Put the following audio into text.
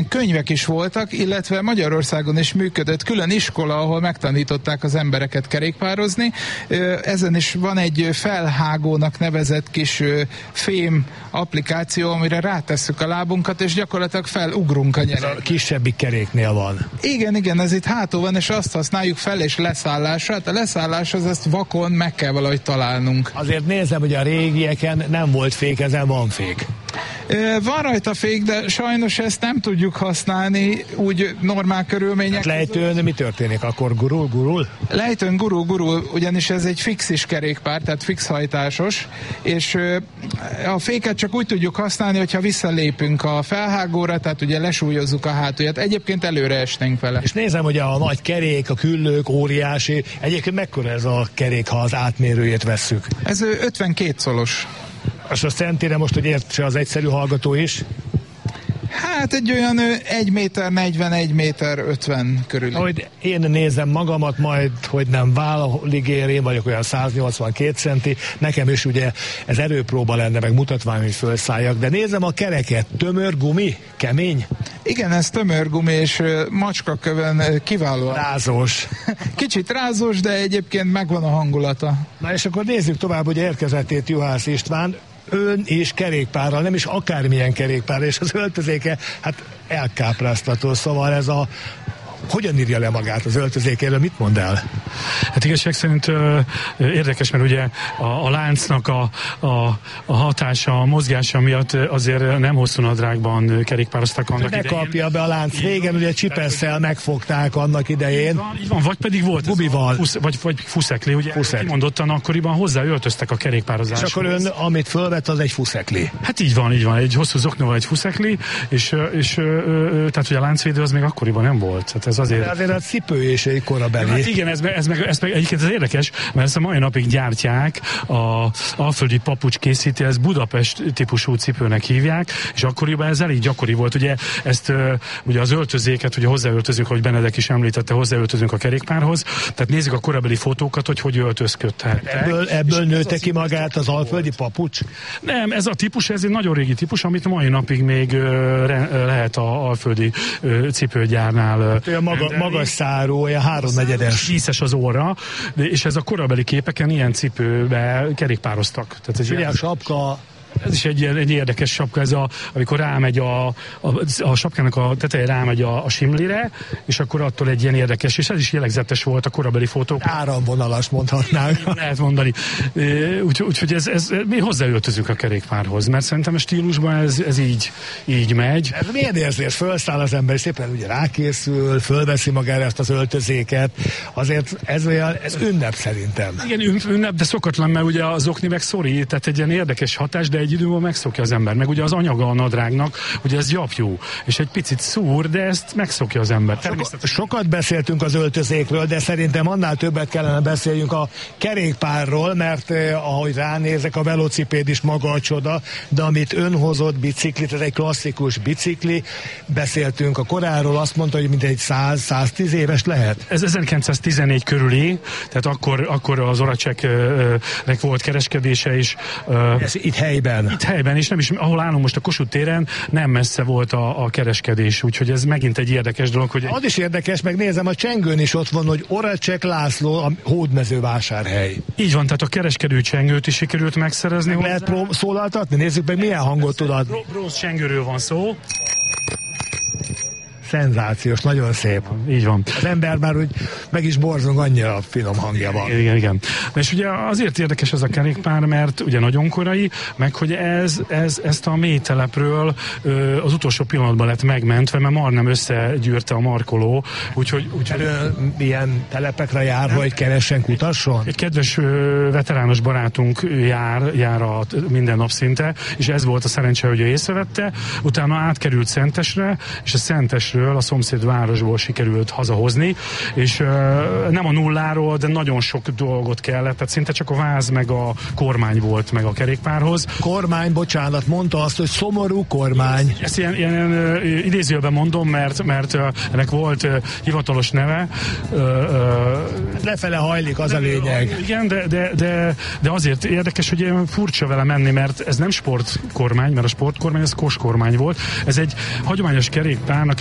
Könyvek is voltak, illetve Magyarországon is működött külön iskola, ahol megtanították az embereket kerékpározni. Ezen is van egy felhágónak nevezett kis fém applikáció, amire rátesszük a lábunkat, és gyakorlatilag felugrunk a nyereg. Ez a kisebbik keréknél van. Igen, ez itt hátul van, és azt használjuk fel és leszállásra. Hát a leszállás az ezt vakon meg kell valahogy találnunk. Azért nézem, hogy a régieken nem volt fék, ezen van fék. Van rajta fék, de sajnos ezt nem tudjuk használni úgy normál körülmények. Hát lejtőn mi történik? Akkor gurul? Lejtőn gurul, ugyanis ez egy fixis kerékpár, tehát fix hajtásos, és a féket csak úgy tudjuk használni, hogyha visszalépünk a felhágóra, tehát ugye lesúlyozzuk a hátulját. Egyébként előre esnénk vele. És nézem, hogy a nagy kerék, a küllők óriási. Egyébként mekkora ez a kerék, ha az átmérőjét vesszük? Ez 52 szolos. És a centire most, hogy értse az egyszerű hallgató is? Hát egy olyan 1 méter 40, 1 méter 50 körül. Ahogy én nézem magamat, majd, hogy nem vállalig ér, én vagyok olyan 182 centi, nekem is ugye ez erőpróba lenne, meg mutatvány, hogy felszálljak, de nézem a kereket, tömör gumi, kemény? Igen, ez tömör gumi, és macskakövön kiválóan. Rázós. Kicsit rázós, de egyébként megvan a hangulata. Na és akkor nézzük tovább, hogy érkezett itt Juhász István, ön és kerékpárral, nem is akármilyen kerékpár, és az öltözéke, hát elkápráztató, szóval ez a... Hogyan írja le magát az öltözékéről, mit mond el? Hát igazság szerint érdekes, mert ugye a láncnak a hatása, a mozgása miatt azért nem hosszú nadrágban kerékpároztak annak idején. Ne kapja be a lánc. Régen ugye csipesszel megfogták annak idején. Így van, vagy pedig volt gumival. Vagy fuszekli, ugye kimondottan akkoriban hozzáöltöztek a kerékpározáshoz. És akkor ön, amit fölvett, az egy fuszekli. Hát így van, egy hosszú zoknóval egy fuszekli, és tehát ugye a láncvédő az még akkoriban nem volt. Tehát ez azért... De azért a cipő és egy korabeli. Hát igen, ez meg egyébként ez érdekes, mert ezt a mai napig gyártják, a alföldi papucs készíti, ez Budapest típusú cipőnek hívják, és akkoriban ez elég gyakori volt. Ugye ezt ugye az öltözéket, ugye hozzáöltözünk, ahogy Benedek is említette, hozzáöltözünk a kerékpárhoz, tehát nézzük a korabeli fotókat, hogy öltözködhettek. Ebből nőtte ki magát az alföldi papucs? Nem, ez a típus, ez egy nagyon régi típus, amit a mai napig még lehet a alföldi cipőgyárnál. Magas száró, olyan 3/4-es. Díszes az óra, és ez a korabeli képeken ilyen kerékpároztak. Tehát ez ilyen sapka. Ez is egy érdekes sapka, ez amikor rámegy a sapkának a teteje rámegy a simlire, és akkor attól egy ilyen érdekes, és ez is jellegzetes volt a korabeli fotók. Áramvonalas mondhatnánk. Lehet mondani. Úgyhogy mi hozzáöltözünk a kerékpárhoz, mert szerintem a stílusban ez így megy. Ez milyen érzés? Fölszáll az ember, szépen ugye rákészül, fölveszi magára ezt az öltözéket, azért ez ünnep szerintem. Igen, ünnep, de szokatlan, mert ugye az okni meg szorít, tehát egy ilyen érdekes hatás, de egy időben megszokja az ember. Meg ugye az anyaga a nadrágnak, ugye ez gyapjú, és egy picit szúr, de ezt megszokja az ember. Sokat beszéltünk az öltözékről, de szerintem annál többet kellene beszéljünk a kerékpárról, mert ahogy ránézek, a velocipéd is maga a csoda, de amit ön hozott biciklit, ez egy klasszikus bicikli, beszéltünk a koráról, azt mondta, hogy mintegy 100-110 éves lehet. Ez 1914 körüli, tehát akkor az Oracseknek volt kereskedése is. Ez itt helyben. Itt helyben, és nem is, ahol állunk most a Kossuth téren, nem messze volt a kereskedés, úgyhogy ez megint egy érdekes dolog, hogy... Az is érdekes, meg nézem, a csengőn is ott van, hogy Oracsek László, a Hódmezővásárhely. Így van, tehát a kereskedő csengőt is sikerült megszerezni. Meg lehet szólaltatni? Nézzük meg, milyen hangot tudod. Bronz csengőről van szó. Szenzációs, nagyon szép. Így van. Az ember már úgy meg is borzong, annyira finom hangja van. Igen. És ugye azért érdekes ez a kerékpár, mert ugye nagyon korai, meg hogy ezt a mélytelepről az utolsó pillanatban lett megmentve, mert majdnem összegyűrte a markoló, úgyhogy milyen telepekre jár, hogy keressen, kutasson? Egy kedves veterános barátunk jár minden nap szinte, és ez volt a szerencse, hogy ő észrevette, utána átkerült Szentesre, és a Szentesről Budapestről, a szomszéd városból sikerült hazahozni, és nem a nulláról, de nagyon sok dolgot kellett, tehát szinte csak a váz meg a kormány volt meg a kerékpárhoz. Kormány, bocsánat, mondta azt, hogy szomorú kormány. Ezt ilyen idézőjelben mondom, mert ennek volt hivatalos neve. Lefele hajlik, az a lényeg. Igen, de azért érdekes, hogy ilyen furcsa vele menni, mert ez nem sportkormány, mert a sportkormány ez koskormány volt. Ez egy hagyományos kerékpárnak